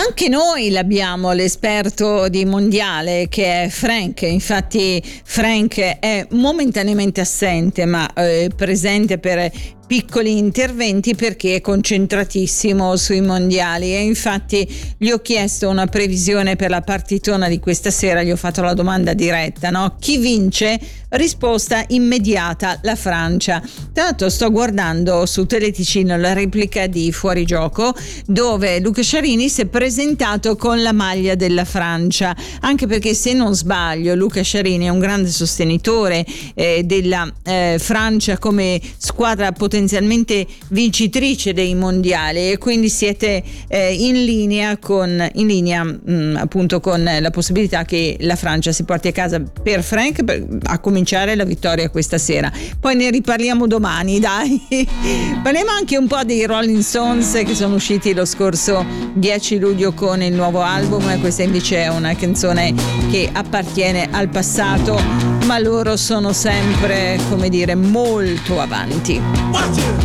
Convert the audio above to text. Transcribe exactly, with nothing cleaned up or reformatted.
Anche noi l'abbiamo, l'esperto di mondiale che è Frank. Infatti Frank è momentaneamente assente ma eh, presente per piccoli interventi perché è concentratissimo sui mondiali, e infatti gli ho chiesto una previsione per la partitona di questa sera. Gli ho fatto la domanda diretta, no? Chi vince? Risposta immediata: la Francia. Tanto sto guardando su Teleticino la replica di Fuorigioco dove Luca Sciarini si è presentato con la maglia della Francia, anche perché, se non sbaglio, Luca Sciarini è un grande sostenitore eh, della eh, Francia come squadra potenzialmente vincitrice dei mondiali, e quindi siete eh, in linea con in linea mh, appunto con la possibilità che la Francia si porti a casa per Frank, per, a cominciare la vittoria questa sera. Poi ne riparliamo domani, dai. Parliamo anche un po' dei Rolling Stones che sono usciti lo scorso dieci luglio con il nuovo album. Questa invece è una canzone che appartiene al passato, ma loro sono sempre, come dire, molto avanti. Watch it.